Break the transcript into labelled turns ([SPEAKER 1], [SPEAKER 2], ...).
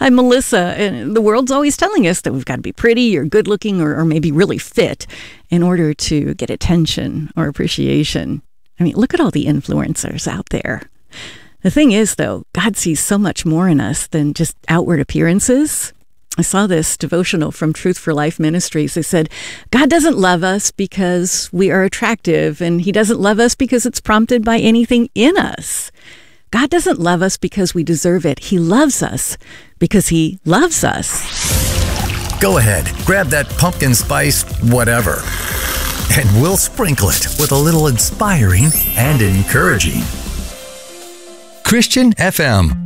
[SPEAKER 1] I'm Melissa, and the world's always telling us that we've got to be pretty or good looking or maybe really fit in order to get attention or appreciation. I mean, look at all the influencers out there. The thing is, though, God sees so much more in us than just outward appearances. I saw this devotional from Truth for Life Ministries. They said, God doesn't love us because we are attractive, and he doesn't love us because it's prompted by anything in us. God doesn't love us because we deserve it. He loves us because he loves us.
[SPEAKER 2] Go ahead, grab that pumpkin spice whatever, and we'll sprinkle it with a little inspiring and encouraging. Christian FM.